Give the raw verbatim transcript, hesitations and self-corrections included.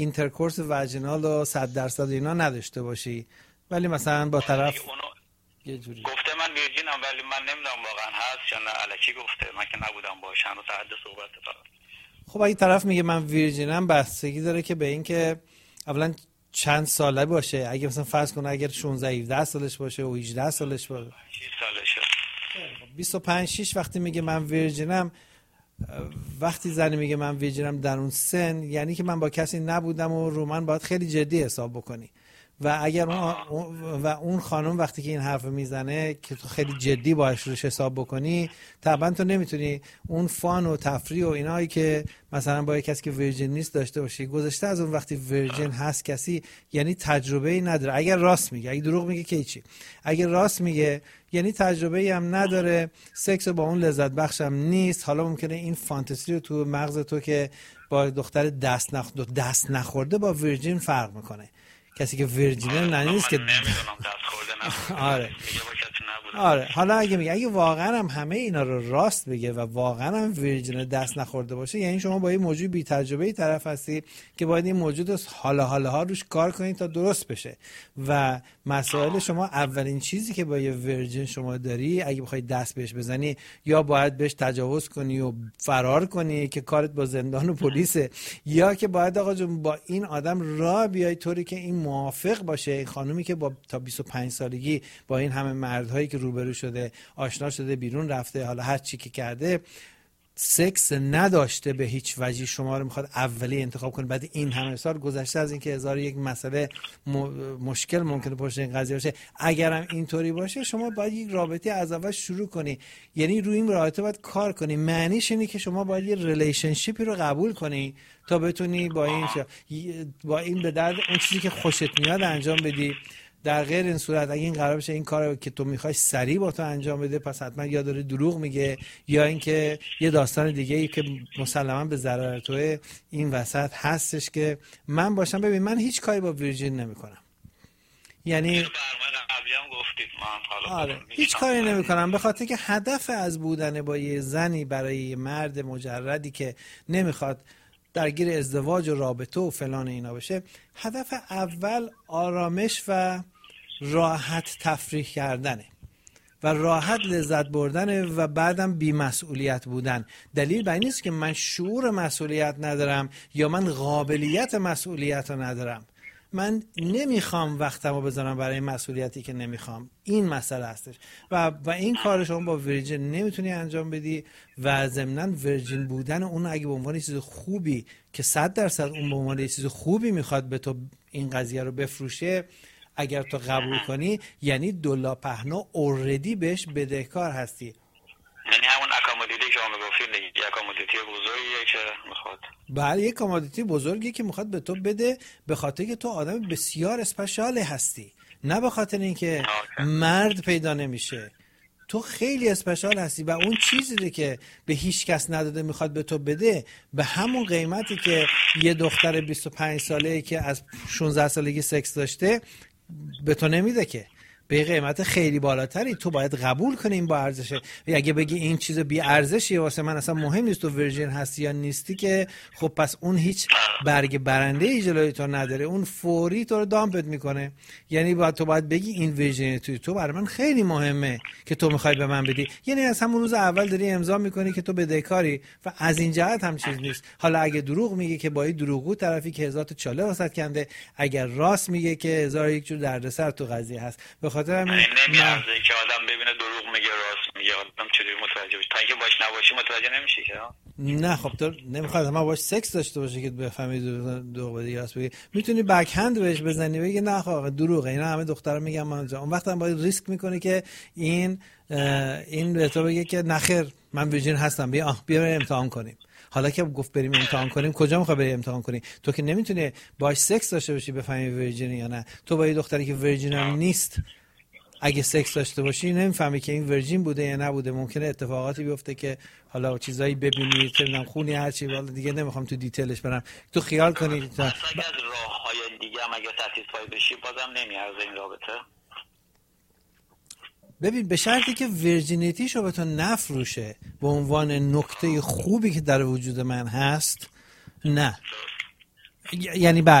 اینترکورس واژینال و صد درصد اینا نداشته باشی، ولی مثلا با طرف یه جوری گفته من ویرجینم، ولی من نمیدونم واقعا هست یا نه، الکی گفته، من که نبودم باهاش هنوز تا حد صحبت فقط. خب اگه طرف میگه من ویرجینم، بستگی داره که به این که اولا چند ساله باشه. اگه مثلا فرض کنه اگر شانزده هفده سالش باشه و هجده سالش باشه، شش سالشه، بیست و پنج شش وقتی میگه من ویرجینم، وقتی زنی میگه من ویرجینم در اون سن، یعنی که من با کسی نبودم و رو من باید خیلی جدی حساب بکنی. و اگر اون و اون خانم وقتی که این حرف میزنه که تو خیلی جدی باهاش روش حساب بکنی، طبعا تو نمیتونی اون فان و تفریح و اینایی که مثلا با کسی که ویرجین نیست داشته باشی. گذشته از اون وقتی ویرجین هست کسی، یعنی تجربه‌ای نداره. اگر راست میگه، اگه دروغ میگه که چی؟ اگر راست میگه یعنی تجربه‌ای هم نداره، سکس با اون لذت بخش هم نیست. حالا ممکنه این فانتزی رو تو مغز تو که با دختر دست نخ... دست نخورده با ویرجین فرق میکنه. کسی که ویرجینه نه نیست که نمیدونم دست خورده نه. آره آره حالا اگه میگه اگه واقعا هم همه اینا رو راست بگه و واقعا هم ویرجین دست نخورده باشه، یعنی شما با این موجود بی تجربه طرف هستی که باید این موجود رو حالا حالا ها روش کار کنید تا درست بشه. و مسائل شما، اولین چیزی که با یه ویرجین شما داری، اگه بخوای دست بهش بزنی، یا باید بهش تجاوز کنی و فرار کنی که کارت با زندان و پلیسه، یا که باید آقا جون با این آدم راه بیای طوری که این موافق باشه. این خانومی که با تا بیست و پنج سالگی با این همه مردهایی که روبرو شده آشنا شده، بیرون رفته، حالا هر چی که کرده، سکس نداشته به هیچ وجهی، شما رو میخواد اولی انتخاب کنه بعد این همه سال گذشته از اینکه هزار یک مسئله م... مشکل ممکنه پشت این قضیه باشه. اگرم اینطوری باشه شما باید یک رابطه از اول شروع کنی، یعنی روی این رابطه باید کار کنی. معنیش اینه که شما باید یه ریلیشنشیپی رو قبول کنی تا بتونی با این شا... با این به درد اون چیزی که خوشت میاد انجام بدی. در غیر این صورت اگه این قرار بشه این کارو که تو میخوای سریع با تو انجام بده، پس حتما یا داره دروغ میگه یا اینکه یه داستان دیگه ای که مسلما به ضرر توه این وسط هستش که من باشم. ببین من هیچ کاری با ویرجین نمیکنم، یعنی آره هیچ کاری نمیکنم، به خاطر که هدف از بودن با یه زنی برای یه مرد مجردی که نمیخواد درگیر ازدواج و رابطه و فلان اینا بشه، هدف اول آرامش و راحت تفریح کردنه و راحت لذت بردنه و بعدم بی مسئولیت بودن. دلیل بر این نیست که من شعور مسئولیت ندارم یا من قابلیت مسئولیت رو ندارم. من نمیخوام وقتمو بذارم برای مسئولیتی که نمیخوام. این مسئله هستش و و این کار شما با ویرجین نمیتونی انجام بدی. و ضمناً ویرجین بودن اون اگه به عنوان چیز خوبی که صد درصد اون به عنوان چیز خوبی میخواد به تو این قضیه رو بفروشه، اگر تو قبول کنی یعنی دلا پهنا اوردی بهش بدهکار هستی. یعنی همون اکامودیتی که شما میگفتید یه اکامودیتی بزرگیه که میخواد. بله یه کامودیتی بزرگی که میخواد به تو بده به خاطر که تو آدم بسیار اسپشیال هستی، نه به خاطر اینکه مرد پیدا نمیشه. تو خیلی اسپشیال هستی و اون چیزی که به هیچ کس نداده میخواد به تو بده به همون قیمتی که یه دختر بیست و پنج ساله‌ای که از شانزده سالگی سکس داشته به تو نمیده که، به قیمت خیلی بالاتری. تو باید قبول کنی این با ارزشه. اگه بگی این چیز بی ارزشیه واسه من اصلا مهم نیست تو ویرجین هستی یا نیستی، که خب پس اون هیچ برگ برنده ای جلوی تو نداره، اون فوری تو رو دامپت میکنه. یعنی باید تو باید بگی این ویرجین توی تو برای من خیلی مهمه که تو میخوای به من بدی. یعنی از همون روز اول داری امضا میکنی که تو بدهکاری و از این جهت هم چیز نیست. حالا اگه دروغ میگه که با این دروغگو طرفی که هزار تا چاله واسط کنده، اگر راست میگه که هزار یک جور دردسر تو قضیه هست. به خاطر همین نمیارزه که آدم ببینه دروغ میگه راست میگه آدم چجوری متوجه بشه؟ تا اینکه باش نباشی متوجه نمیشی که. نه خب تو نمیخواد ما باش سکس داشته باشی که بفهمی دروغ بگی راست بگی. میتونی بک هند بهش بزنی بگی نه خب دروغه، اینا همه دخترا میگن من اون وقت هم باید ریسک میکنی که این این به تو بگه که نخیر من ویرجین هستم، بیا بیا امتحان کنیم. حالا که گفت بریم امتحان کنیم، کجا میخوای بری امتحان کنی؟ تو که نمیتونی باش سکس داشته باشی بفهمی ویرجین یا نه. تو با یه دختری که ویرجین هم نیست اگه سکس داشته باشی نمیفهمی که این ویرجین بوده یا نبوده. ممکنه اتفاقاتی بیفته که حالا چیزایی ببینی که نمیدونم خونی هر چی، والا دیگه نمیخوام تو دیتیلش برم. تو خیال کنی تا اگه از راههای دیگه هم اگه ساتیسفای بشی بازم نمیارزه این رابطه. ببین به شرطی که ویرجینیتیشو به تو نفروشه به عنوان نکته خوبی که در وجود من هست، نه یعنی